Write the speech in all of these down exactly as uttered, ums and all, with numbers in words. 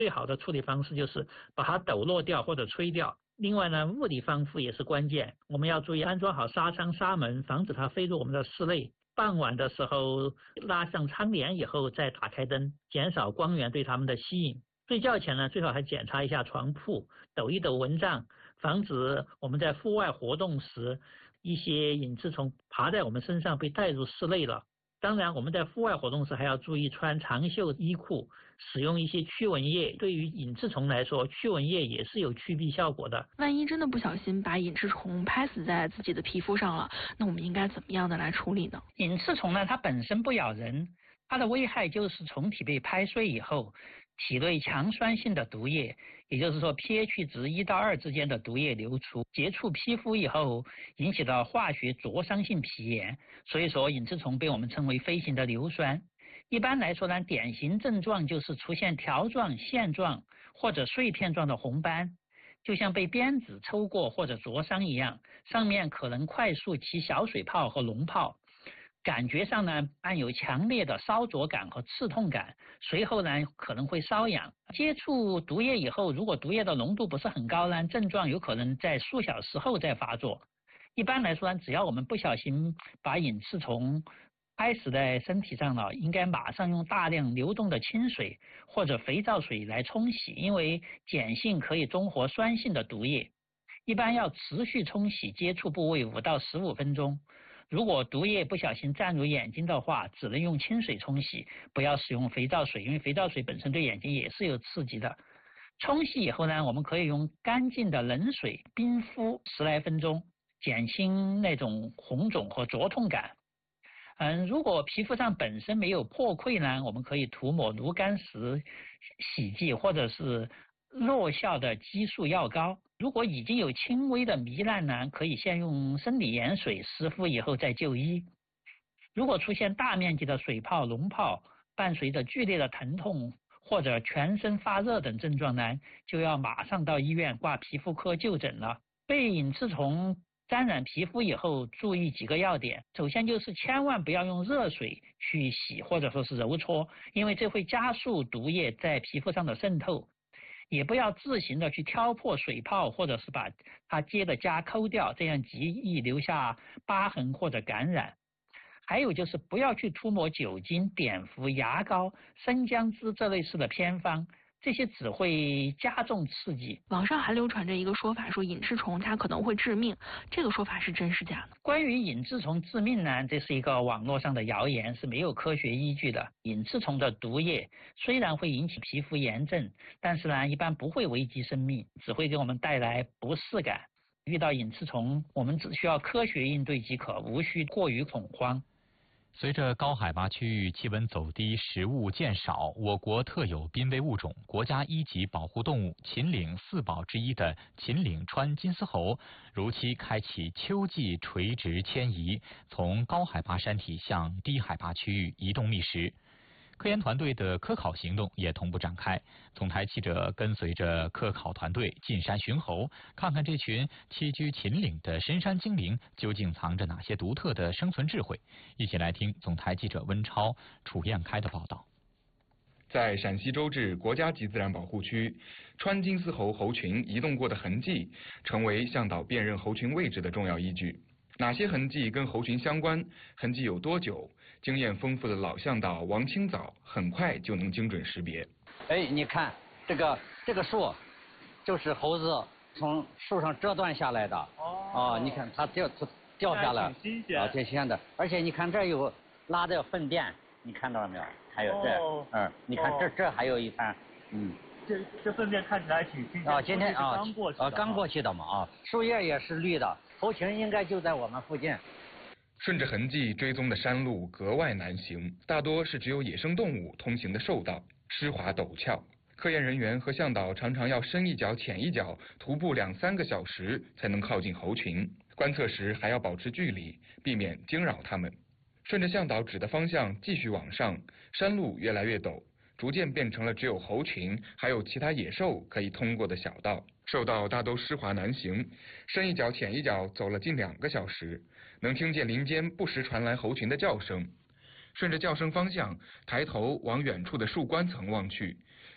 最好的处理方式就是把它抖落掉或者吹掉。另外呢，物理防护也是关键，我们要注意安装好纱窗纱门，防止它飞入我们的室内。傍晚的时候拉上窗帘以后再打开灯，减少光源对它们的吸引。睡觉前呢，最好还检查一下床铺，抖一抖蚊帐，防止我们在户外活动时一些隐翅虫爬在我们身上被带入室内了。当然我们在户外活动时还要注意穿长袖衣裤，使用一些驱蚊液。对于隐翅虫来说，驱蚊液也是有驱避效果的。 万一真的不小心把隐翅虫拍死在自己的皮肤上了，那我们应该怎么样的来处理呢？ 隐翅虫呢，它本身不咬人，它的危害就是虫体被拍碎以后，体内强酸性的毒液，也就是说 pH 值一到二之间的毒液流出，接触皮肤以后引起的化学灼伤性皮炎，所以说隐翅虫被我们称为飞行的硫酸。一般来说呢，典型症状就是出现条状、线状或者碎片状的红斑，就像被鞭子抽过或者灼伤一样，上面可能快速起小水泡和脓泡。感觉上呢，伴有强烈的烧灼感和刺痛感，随后呢可能会瘙痒。接触毒液以后，如果毒液的浓度不是很高呢，症状有可能在数小时后再发作。一般来说呢，只要我们不小心把隐翅虫拍死在身体上了，应该马上用大量流动的清水或者肥皂水来冲洗，因为碱性可以中和酸性的毒液。一般要持续冲洗接触部位五到十五分钟。如果毒液不小心沾入眼睛的话，只能用清水冲洗，不要使用肥皂水，因为肥皂水本身对眼睛也是有刺激的。冲洗以后呢，我们可以用干净的冷水冰敷十来分钟，减轻那种红肿和灼痛感。嗯，如果皮肤上本身没有破溃呢，我们可以涂抹炉甘石洗剂或者是弱效的激素药膏。如果已经有轻微的糜烂呢，可以先用生理盐水湿敷以后再就医。如果出现大面积的水泡、脓泡，伴随着剧烈的疼痛或者全身发热等症状呢，就要马上到医院挂皮肤科就诊了。被隐翅虫沾染皮肤以后，注意几个要点。首先就是千万不要用热水去洗或者说是揉搓，因为这会加速毒液在皮肤上的渗透。也不要自行的去挑破水泡，或者是把它接的痂抠掉，这样极易留下疤痕或者感染。还有就是不要去涂抹酒精、碘伏、牙膏、生姜汁这类似的偏方，这些只会加重刺激。 网上还流传着一个说法，说隐翅虫它可能会致命，这个说法是真是假呢？ 关于隐翅虫致命呢，这是一个网络上的谣言，是没有科学依据的。隐翅虫的毒液虽然会引起皮肤炎症，但是呢，一般不会危及生命，只会给我们带来不适感。遇到隐翅虫，我们只需要科学应对即可，无需过于恐慌。 随着高海拔区域气温走低，食物渐少，我国特有濒危物种、国家一级保护动物秦岭四宝之一的秦岭川金丝猴，如期开启秋季垂直迁移，从高海拔山体向低海拔区域移动觅食。科研团队的科考行动也同步展开，总台记者跟随着科考团队进山寻猴，看看这群栖居秦岭的深山精灵究竟藏着哪些独特的生存智慧。一起来听总台记者温超、楚燕开的报道。 在陕西周至国家级自然保护区，川金丝猴猴群移动过的痕迹，成为向导辨认猴群位置的重要依据。哪些痕迹跟猴群相关？痕迹有多久？经验丰富的老向导王清早很快就能精准识别。 哎，你看这个这个树，就是猴子从树上折断下来的。哦。啊，你看它掉它掉下来， 挺新鲜啊，挺新鲜的。而且你看这有拉的粪便，你看到了没有？还有这，哦、嗯，你看这、哦、这还有一滩，嗯。 这这粪便看起来挺新鲜。 啊，今天啊， 刚过去的。 啊，刚过去的嘛啊，树叶也是绿的，猴群应该就在我们附近。 顺着痕迹追踪的山路格外难行，大多是只有野生动物通行的兽道，湿滑陡峭。科研人员和向导常常要深一脚浅一脚，徒步两三个小时才能靠近猴群。观测时还要保持距离，避免惊扰它们。顺着向导指的方向继续往上，山路越来越陡，逐渐变成了只有猴群还有其他野兽可以通过的小道。兽道大都湿滑难行，深一脚浅一脚走了近两个小时，能听见林间不时传来猴群的叫声。顺着叫声方向，抬头往远处的树冠层望去，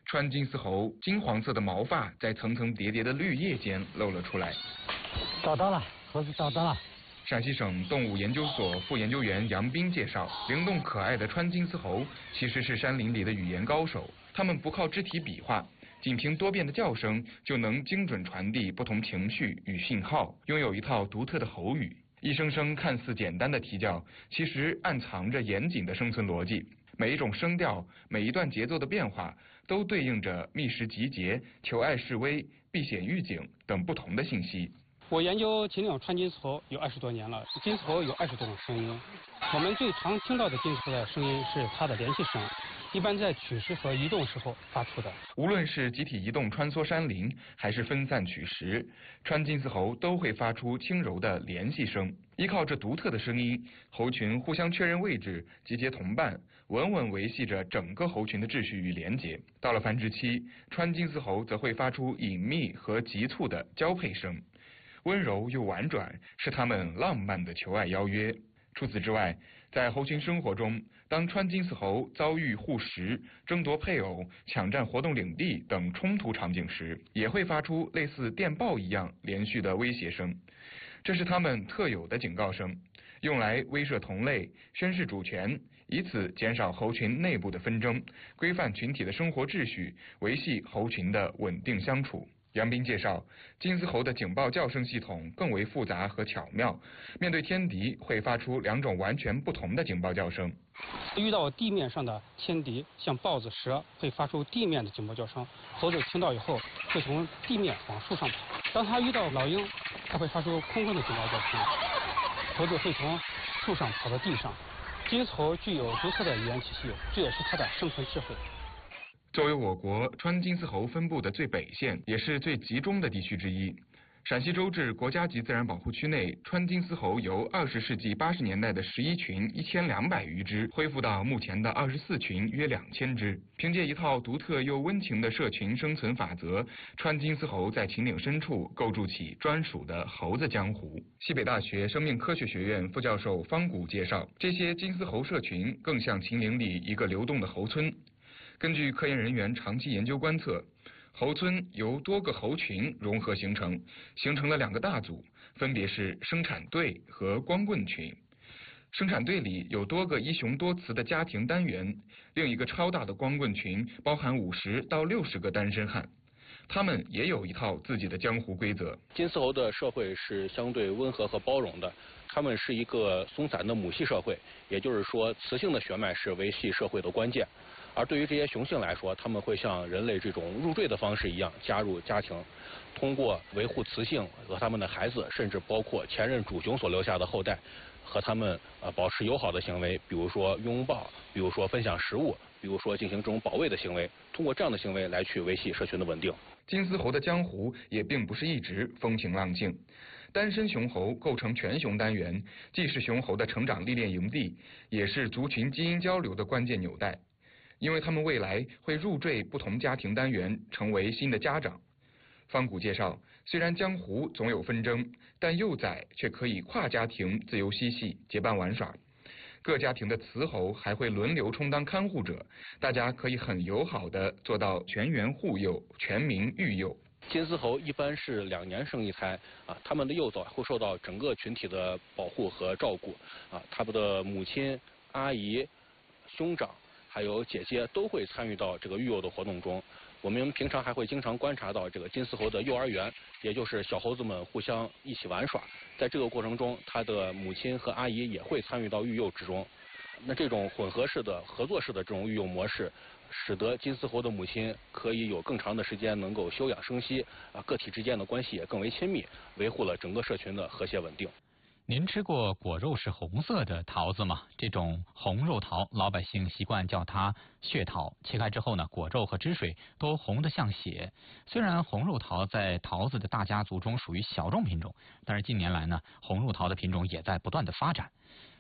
川金丝猴金黄色的毛发在层层叠叠的绿叶间露了出来。 找到了，猴子找到了。 陕西省动物研究所副研究员杨斌介绍，灵动可爱的川金丝猴其实是山林里的语言高手，它们不靠肢体比划，仅凭多变的叫声就能精准传递不同情绪与信号，拥有一套独特的喉语。一声声看似简单的啼叫，其实暗藏着严谨的生存逻辑。每一种声调，每一段节奏的变化，都对应着觅食集结、求爱示威、避险预警等不同的信息。 我研究秦岭川金丝猴有二十多年了，金丝猴有二十多种声音。我们最常听到的金丝猴的声音是它的联系声，一般在取食和移动时候发出的。 无论是集体移动穿梭山林，还是分散取食，川金丝猴都会发出轻柔的联系声。依靠这独特的声音，猴群互相确认位置，集结同伴，稳稳维系着整个猴群的秩序与连结。到了繁殖期，川金丝猴则会发出隐秘和急促的交配声。温柔又婉转，是它们浪漫的求爱邀约。除此之外，在猴群生活中，当川金丝猴遭遇护食、争夺配偶、抢占活动领地等冲突场景时，也会发出类似电报一样连续的威胁声。这是它们特有的警告声，用来威慑同类、宣示主权，以此减少猴群内部的纷争，规范群体的生活秩序，维系猴群的稳定相处。杨斌介绍，金丝猴的警报叫声系统更为复杂和巧妙，面对天敌会发出两种完全不同的警报叫声。 遇到地面上的天敌，像豹子、蛇，会发出地面的警报叫声，猴子听到以后会从地面往树上跑。当它遇到老鹰，它会发出空空的警报叫声，猴子会从树上跑到地上。金丝猴具有独特的语言体系，这也是它的生存智慧。 作为我国川金丝猴分布的最北线，也是最集中的地区之一，陕西周至国家级自然保护区内，川金丝猴由二十世纪八十年代的十一群一千两百余只，恢复到目前的二十四群约两千只。凭借一套独特又温情的社群生存法则，川金丝猴在秦岭深处构筑起专属的猴子江湖。西北大学生命科学学院副教授方谷介绍，这些金丝猴社群更像秦岭里一个流动的猴村。根据科研人员长期研究观测，猴村由多个猴群融合形成，形成了两个大组，分别是生产队和光棍群。生产队里有多个一雄多雌的家庭单元，另一个超大的光棍群包含五十到六十个单身汉。他们也有一套自己的江湖规则。 金丝猴的社会是相对温和和包容的，他们是一个松散的母系社会，也就是说，雌性的血脉是维系社会的关键。而对于这些雄性来说，他们会像人类这种入赘的方式一样加入家庭，通过维护雌性和他们的孩子，甚至包括前任主雄所留下的后代，和他们呃保持友好的行为，比如说拥抱，比如说分享食物，比如说进行这种保卫的行为，通过这样的行为来去维系社群的稳定。 金丝猴的江湖也并不是一直风平浪静，单身雄猴构成全雄单元，既是雄猴的成长历练营地，也是族群基因交流的关键纽带。因为他们未来会入赘不同家庭单元，成为新的家长。方谷介绍，虽然江湖总有纷争，但幼崽却可以跨家庭自由嬉戏，结伴玩耍。各家庭的雌猴还会轮流充当看护者，大家可以很友好地做到全员护幼、全民育幼。 金丝猴一般是两年生一胎啊，他们的幼崽会受到整个群体的保护和照顾啊，他们的母亲、阿姨、兄长还有姐姐都会参与到这个育幼的活动中。我们平常还会经常观察到这个金丝猴的幼儿园，也就是小猴子们互相一起玩耍。在这个过程中，它的母亲和阿姨也会参与到育幼之中。那这种混合式的、合作式的这种育幼模式，使得金丝猴的母亲可以有更长的时间能够休养生息，啊，个体之间的关系也更为亲密，维护了整个社群的和谐稳定。 您吃过果肉是红色的桃子吗？这种红肉桃，老百姓习惯叫它血桃。切开之后呢，果肉和汁水都红得像血。虽然红肉桃在桃子的大家族中属于小众品种，但是近年来呢，红肉桃的品种也在不断的发展。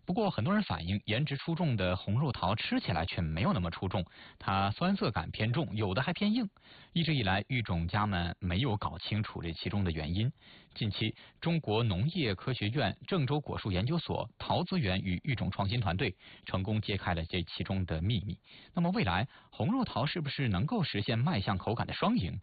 不过很多人反映，颜值出众的红肉桃吃起来却没有那么出众，它酸涩感偏重，有的还偏硬。一直以来，育种家们没有搞清楚这其中的原因。近期，中国农业科学院郑州果树研究所桃资源与育种创新团队成功揭开了这其中的秘密。那么未来，红肉桃是不是能够实现卖相口感的双赢？